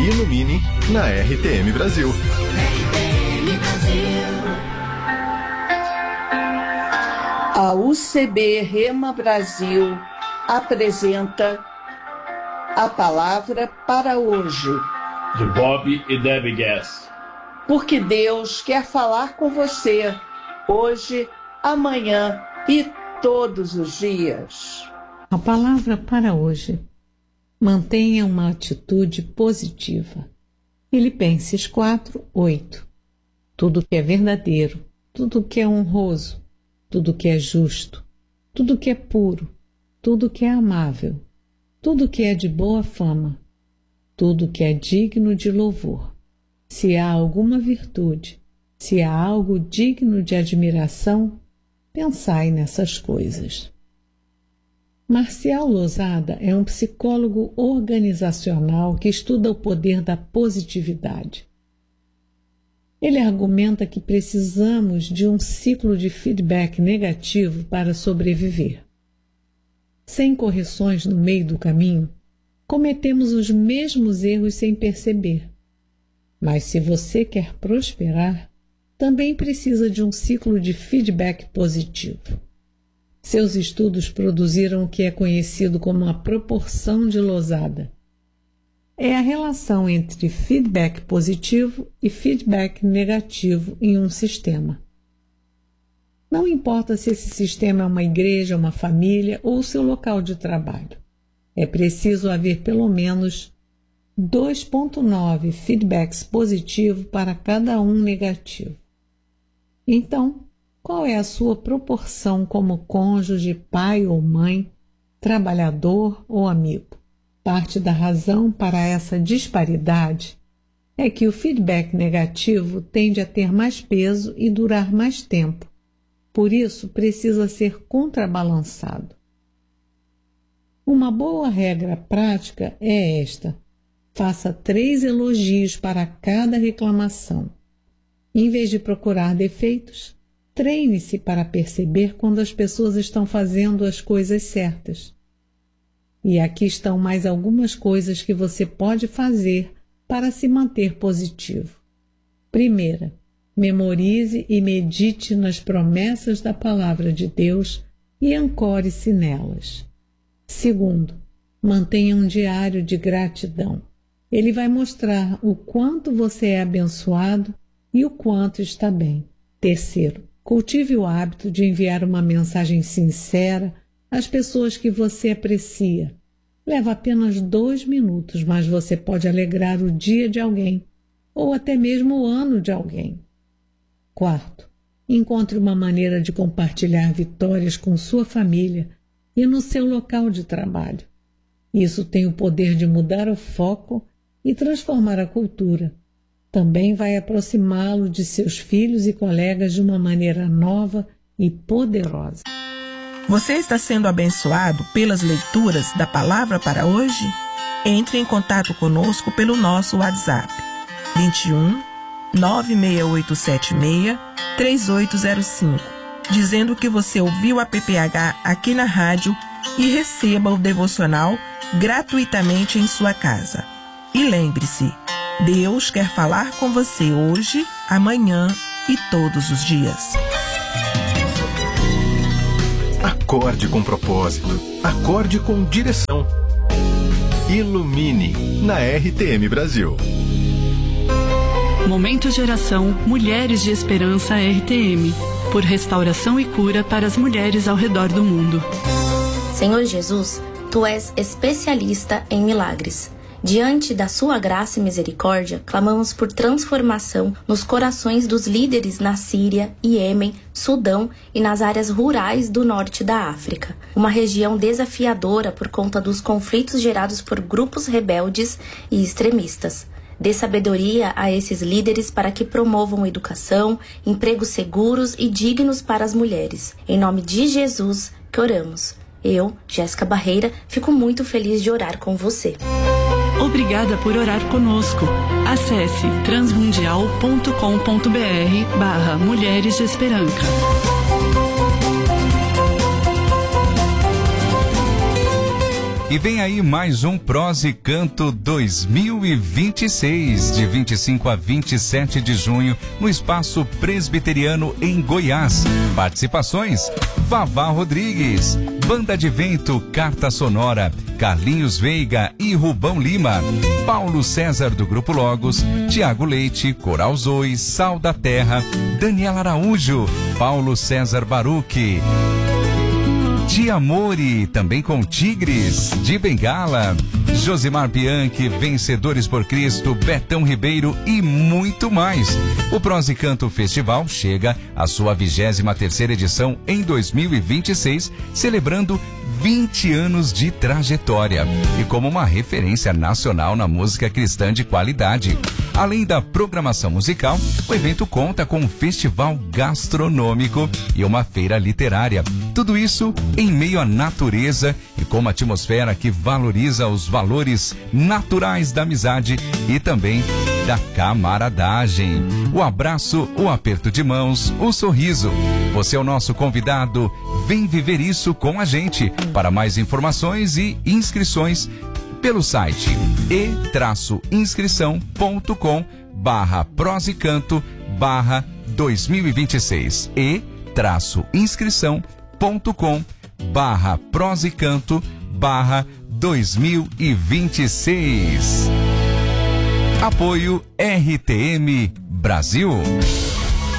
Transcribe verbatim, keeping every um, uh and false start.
Ilumine na R T M Brasil. A U C B Rema Brasil apresenta a palavra para hoje. De Bob e Debbie Gass. Porque Deus quer falar com você hoje, amanhã e todos os dias. A palavra para hoje: mantenha uma atitude positiva. Filipenses quatro, oito. Tudo que é verdadeiro, tudo que é honroso, tudo que é justo, tudo que é puro, tudo que é amável, tudo que é de boa fama, tudo que é digno de louvor. Se há alguma virtude, se há algo digno de admiração, pensai nessas coisas. Marcial Losada é um psicólogo organizacional que estuda o poder da positividade. Ele argumenta que precisamos de um ciclo de feedback negativo para sobreviver. Sem correções no meio do caminho, cometemos os mesmos erros sem perceber. Mas se você quer prosperar, também precisa de um ciclo de feedback positivo. Seus estudos produziram o que é conhecido como a proporção de Losada. É a relação entre feedback positivo e feedback negativo em um sistema. Não importa se esse sistema é uma igreja, uma família ou seu local de trabalho. É preciso haver pelo menos dois vírgula nove feedbacks positivos para cada um negativo. Então, qual é a sua proporção como cônjuge, pai ou mãe, trabalhador ou amigo? Parte da razão para essa disparidade é que o feedback negativo tende a ter mais peso e durar mais tempo. Por isso, precisa ser contrabalançado. Uma boa regra prática é esta: faça três elogios para cada reclamação. Em vez de procurar defeitos, treine-se para perceber quando as pessoas estão fazendo as coisas certas. E aqui estão mais algumas coisas que você pode fazer para se manter positivo. Primeira, memorize e medite nas promessas da Palavra de Deus e ancore-se nelas. Segundo, mantenha um diário de gratidão. Ele vai mostrar o quanto você é abençoado e o quanto está bem. Terceiro, cultive o hábito de enviar uma mensagem sincera às pessoas que você aprecia. Leva apenas dois minutos, mas você pode alegrar o dia de alguém, ou até mesmo o ano de alguém. Quarto, encontre uma maneira de compartilhar vitórias com sua família e no seu local de trabalho. Isso tem o poder de mudar o foco e transformar a cultura. Também vai aproximá-lo de seus filhos e colegas de uma maneira nova e poderosa. Você está sendo abençoado pelas leituras da palavra para hoje? Entre em contato conosco pelo nosso WhatsApp vinte e um, nove seis oito sete seis, três oito zero cinco, dizendo que você ouviu a P P H aqui na rádio e receba o devocional gratuitamente em sua casa. E lembre-se, Deus quer falar com você hoje, amanhã e todos os dias. Acorde com propósito. Acorde com direção. Ilumine na R T M Brasil. Momento Geração Mulheres de Esperança R T M. Por restauração e cura para as mulheres ao redor do mundo. Senhor Jesus, Tu és especialista em milagres. Diante da sua graça e misericórdia, clamamos por transformação nos corações dos líderes na Síria, Iêmen, Sudão e nas áreas rurais do norte da África. Uma região desafiadora por conta dos conflitos gerados por grupos rebeldes e extremistas. Dê sabedoria a esses líderes para que promovam educação, empregos seguros e dignos para as mulheres. Em nome de Jesus que oramos. Eu, Jéssica Barreira, fico muito feliz de orar com você. Obrigada por orar conosco. Acesse transmundial ponto com ponto br barra Mulheres de Esperança. E vem aí mais um Prosa e Canto dois mil e vinte e seis, de vinte e cinco a vinte e sete de junho, no Espaço Presbiteriano em Goiás. Participações: Vavá Rodrigues, Banda de Vento, Carta Sonora, Carlinhos Veiga e Rubão Lima, Paulo César do Grupo Logos, Tiago Leite, Coral Zoe, Sal da Terra, Daniela Araújo, Paulo César Baruque, de Amore, também com Tigres, de Bengala, Josimar Bianchi, Vencedores por Cristo, Betão Ribeiro e muito mais. O Prosa e Canto Festival chega à sua vigésima terceira edição em dois mil e vinte e seis, celebrando vinte anos de trajetória e como uma referência nacional na música cristã de qualidade. Além da programação musical, o evento conta com um festival gastronômico e uma feira literária. Tudo isso em meio à natureza e com uma atmosfera que valoriza os valores naturais da amizade e também da camaradagem. O abraço, o aperto de mãos, o sorriso. Você é o nosso convidado. Vem viver isso com a gente. Para mais informações e inscrições, pelo site e inscrição ponto com barra prosicanto barra dois mil e vinte e seis e inscrição ponto com barra prosicanto barra dois mil e vinte e seis. Apoio R T M Brasil.